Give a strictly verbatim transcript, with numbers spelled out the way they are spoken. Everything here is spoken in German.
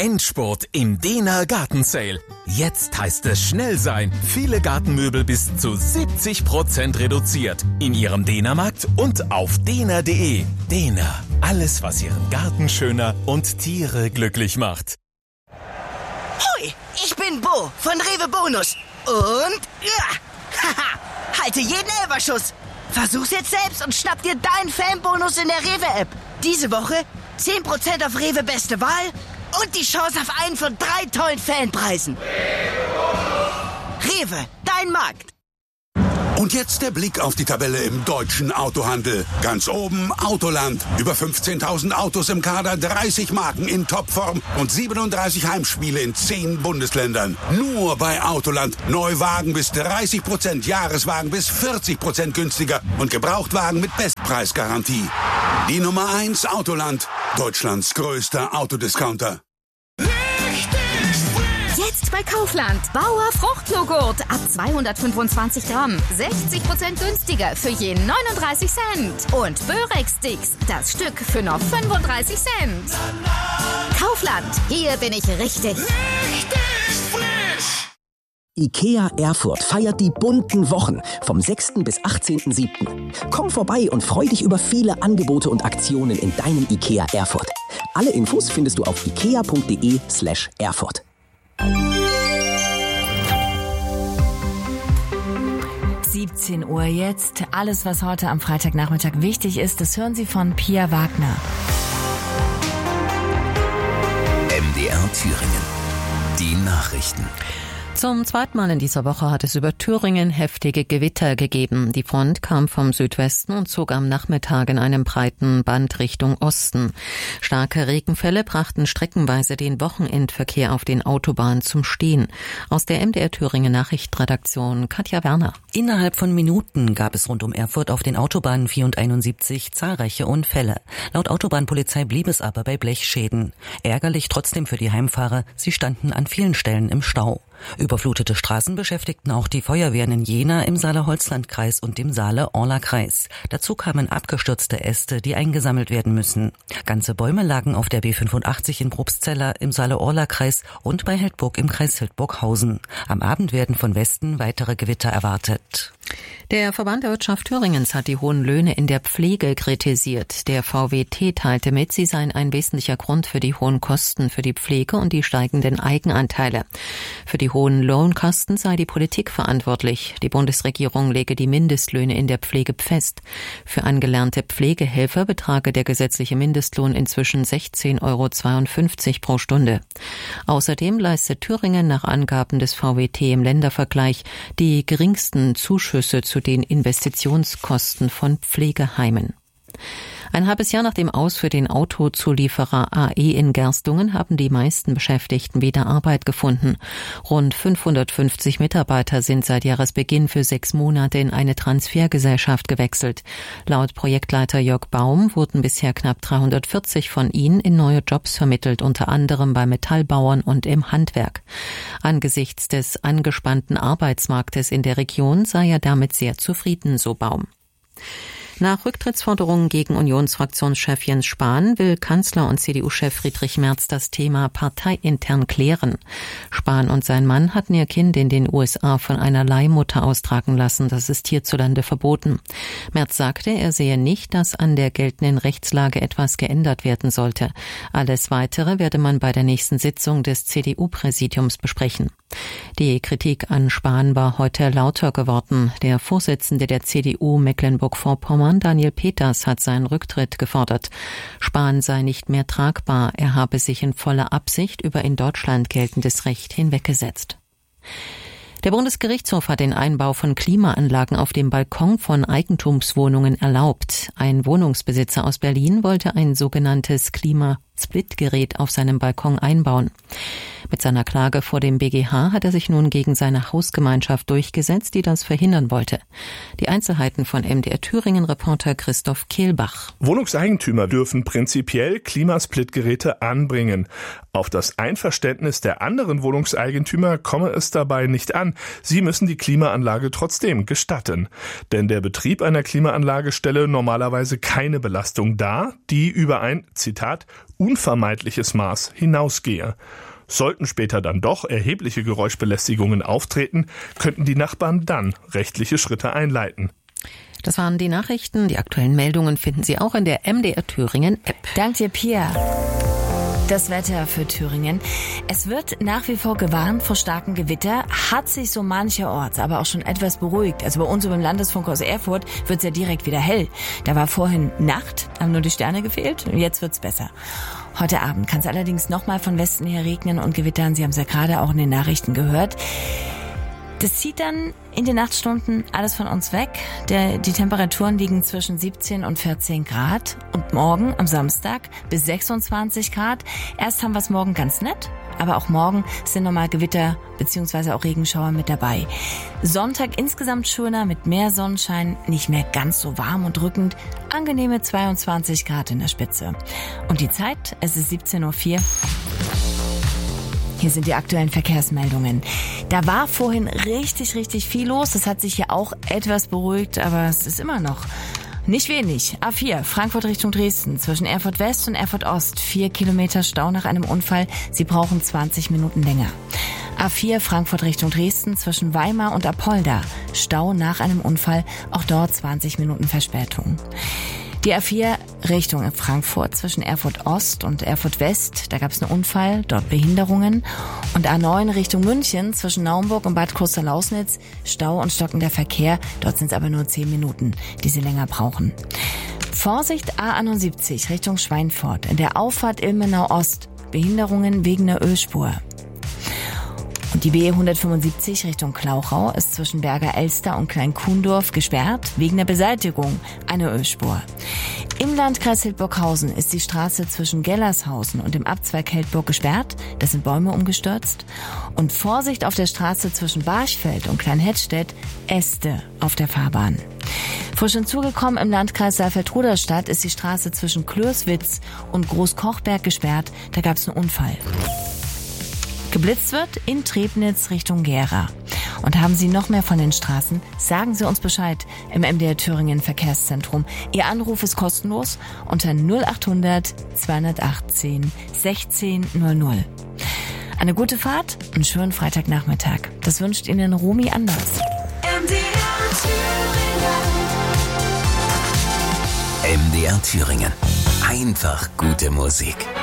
Endspurt im Dehner Garten Sale. Jetzt heißt es schnell sein. Viele Gartenmöbel bis zu siebzig Prozent reduziert. In Ihrem Dehnermarkt und auf dehner punkt de. Dehner. Alles, was Ihren Garten schöner und Tiere glücklich macht. Hui, ich bin Bo von Rewe Bonus. Und ja, haha, halte jeden Elferschuss. Versuch's jetzt selbst und schnapp dir deinen Fanbonus in der Rewe-App. Diese Woche zehn Prozent auf Rewe Beste Wahl und die Chance auf einen von drei tollen Fanpreisen. Rewe, dein Markt. Und jetzt der Blick auf die Tabelle im deutschen Autohandel. Ganz oben Autoland. Über fünfzehntausend Autos im Kader, dreißig Marken in Topform und siebenunddreißig Heimspiele in zehn Bundesländern. Nur bei Autoland. Neuwagen bis dreißig Prozent, Jahreswagen bis vierzig Prozent günstiger und Gebrauchtwagen mit Bestpreisgarantie. Die Nummer eins Autoland. Deutschlands größter Autodiscounter. Jetzt bei Kaufland. Bauer Fruchtjoghurt ab zweihundertfünfundzwanzig Gramm. sechzig Prozent günstiger für je neununddreißig Cent. Und Börex-Sticks, das Stück für nur fünfunddreißig Cent. Kaufland, hier bin ich richtig. Richtig frisch. IKEA Erfurt feiert die bunten Wochen vom sechsten bis achtzehnten siebten Komm vorbei und freu dich über viele Angebote und Aktionen in deinem IKEA Erfurt. Alle Infos findest du auf ikea punkt de slash Erfurt. siebzehn Uhr jetzt. Alles, was heute am Freitagnachmittag wichtig ist, das hören Sie von Pia Wagner. M D R Thüringen. Die Nachrichten. Zum zweiten Mal in dieser Woche hat es über Thüringen heftige Gewitter gegeben. Die Front kam vom Südwesten und zog am Nachmittag in einem breiten Band Richtung Osten. Starke Regenfälle brachten streckenweise den Wochenendverkehr auf den Autobahnen zum Stehen. Aus der M D R Thüringen Nachrichtenredaktion Katja Werner. Innerhalb von Minuten gab es rund um Erfurt auf den Autobahnen vier und einundsiebzig zahlreiche Unfälle. Laut Autobahnpolizei blieb es aber bei Blechschäden. Ärgerlich trotzdem für die Heimfahrer, sie standen an vielen Stellen im Stau. Überflutete Straßen beschäftigten auch die Feuerwehren in Jena, im Saale-Holzland-Kreis und dem Saale-Orla-Kreis. Dazu kamen abgestürzte Äste, die eingesammelt werden müssen. Ganze Bäume lagen auf der B fünfundachtzig in Probstzella im Saale-Orla-Kreis und bei Heldburg im Kreis Hildburghausen. Am Abend werden von Westen weitere Gewitter erwartet. Der Verband der Wirtschaft Thüringens hat die hohen Löhne in der Pflege kritisiert. Der V W T teilte mit, sie seien ein wesentlicher Grund für die hohen Kosten für die Pflege und die steigenden Eigenanteile. Für die hohen Lohnkosten sei die Politik verantwortlich. Die Bundesregierung lege die Mindestlöhne in der Pflege fest. Für angelernte Pflegehelfer betrage der gesetzliche Mindestlohn inzwischen sechzehn Euro zweiundfünfzig pro Stunde. Außerdem leistet Thüringen nach Angaben des V W T im Ländervergleich die geringsten Zuschüsse zu den Investitionskosten von Pflegeheimen. Ein halbes Jahr nach dem Aus für den Autozulieferer A E in Gerstungen haben die meisten Beschäftigten wieder Arbeit gefunden. Rund fünfhundertfünfzig Mitarbeiter sind seit Jahresbeginn für sechs Monate in eine Transfergesellschaft gewechselt. Laut Projektleiter Jörg Baum wurden bisher knapp dreihundertvierzig von ihnen in neue Jobs vermittelt, unter anderem bei Metallbauern und im Handwerk. Angesichts des angespannten Arbeitsmarktes in der Region sei er damit sehr zufrieden, so Baum. Nach Rücktrittsforderungen gegen Unionsfraktionschef Jens Spahn will Kanzler und C D U-Chef Friedrich Merz das Thema parteiintern klären. Spahn und sein Mann hatten ihr Kind in den U S A von einer Leihmutter austragen lassen. Das ist hierzulande verboten. Merz sagte, er sehe nicht, dass an der geltenden Rechtslage etwas geändert werden sollte. Alles Weitere werde man bei der nächsten Sitzung des C D U-Präsidiums besprechen. Die Kritik an Spahn war heute lauter geworden. Der Vorsitzende der C D U Mecklenburg-Vorpommern, Daniel Peters, hat seinen Rücktritt gefordert. Spahn sei nicht mehr tragbar. Er habe sich in voller Absicht über in Deutschland geltendes Recht hinweggesetzt. Der Bundesgerichtshof hat den Einbau von Klimaanlagen auf dem Balkon von Eigentumswohnungen erlaubt. Ein Wohnungsbesitzer aus Berlin wollte ein sogenanntes Klimasplitgerät auf seinem Balkon einbauen. Mit seiner Klage vor dem B G H hat er sich nun gegen seine Hausgemeinschaft durchgesetzt, die das verhindern wollte. Die Einzelheiten von M D R Thüringen-Reporter Christoph Kehlbach. Wohnungseigentümer dürfen prinzipiell Klimasplitgeräte anbringen. Auf das Einverständnis der anderen Wohnungseigentümer komme es dabei nicht an. Sie müssen die Klimaanlage trotzdem gestatten. Denn der Betrieb einer Klimaanlage stelle normalerweise keine Belastung dar, die über ein, Zitat, unvermeidliches Maß hinausgehe. Sollten später dann doch erhebliche Geräuschbelästigungen auftreten, könnten die Nachbarn dann rechtliche Schritte einleiten. Das waren die Nachrichten. Die aktuellen Meldungen finden Sie auch in der M D R Thüringen App. Dank dir, Pia. Das Wetter für Thüringen. Es wird nach wie vor gewarnt vor starken Gewitter, hat sich so mancherorts aber auch schon etwas beruhigt. Also bei uns über dem Landesfunk aus Erfurt wird es ja direkt wieder hell. Da war vorhin Nacht, haben nur die Sterne gefehlt, jetzt wird's besser. Heute Abend kann es allerdings nochmal von Westen her regnen und gewittern. Sie haben es ja gerade auch in den Nachrichten gehört. Das zieht dann in den Nachtstunden alles von uns weg. Der, die Temperaturen liegen zwischen siebzehn und vierzehn Grad. Und morgen am Samstag bis sechsundzwanzig Grad. Erst haben wir es morgen ganz nett, aber auch morgen sind nochmal Gewitter bzw. auch Regenschauer mit dabei. Sonntag insgesamt schöner mit mehr Sonnenschein, nicht mehr ganz so warm und drückend. Angenehme zweiundzwanzig Grad in der Spitze. Und die Zeit, es ist siebzehn Uhr vier. Hier sind die aktuellen Verkehrsmeldungen. Da war vorhin richtig, richtig viel los. Das hat sich ja auch etwas beruhigt, aber es ist immer noch nicht wenig. A vier, Frankfurt Richtung Dresden, zwischen Erfurt West und Erfurt Ost. Vier Kilometer Stau nach einem Unfall. Sie brauchen zwanzig Minuten länger. A vier, Frankfurt Richtung Dresden, zwischen Weimar und Apolda. Stau nach einem Unfall. Auch dort zwanzig Minuten Verspätung. Die A vier Richtung Frankfurt zwischen Erfurt Ost und Erfurt West, da gab es einen Unfall, dort Behinderungen. Und A neun Richtung München zwischen Naumburg und Bad Klosterlausnitz, Stau und stockender Verkehr, dort sind es aber nur zehn Minuten, die sie länger brauchen. Vorsicht A einundsiebzig Richtung Schweinfurt, in der Auffahrt Ilmenau Ost, Behinderungen wegen der Ölspur. Und die B hundertfünfundsiebzig Richtung Klauchau ist zwischen Berger Elster und Klein-Kuhndorf gesperrt, wegen der Beseitigung einer Ölspur. Im Landkreis Hildburghausen ist die Straße zwischen Gellershausen und dem Abzweig Heldburg gesperrt, da sind Bäume umgestürzt. Und Vorsicht auf der Straße zwischen Barchfeld und Kleinhettstedt, Äste auf der Fahrbahn. Frisch hinzugekommen im Landkreis Saalfeld-Ruderstadt ist die Straße zwischen Klörswitz und Großkochberg gesperrt, da gab es einen Unfall. Geblitzt wird in Trebnitz Richtung Gera. Und haben Sie noch mehr von den Straßen? Sagen Sie uns Bescheid im M D R Thüringen Verkehrszentrum. Ihr Anruf ist kostenlos unter null achthundert zweihundertachtzehn sechzehn null null. Eine gute Fahrt, einen schönen Freitagnachmittag. Das wünscht Ihnen Romy Anders. M D R Thüringen. M D R Thüringen. Einfach gute Musik.